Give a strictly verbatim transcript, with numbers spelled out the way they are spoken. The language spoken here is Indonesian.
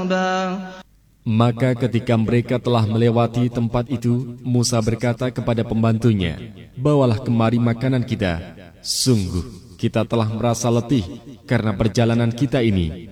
عقبا. Maka ketika mereka telah melewati tempat itu, Musa berkata kepada pembantunya, "Bawalah kemari makanan kita. Sungguh, kita telah merasa letih karena perjalanan kita ini."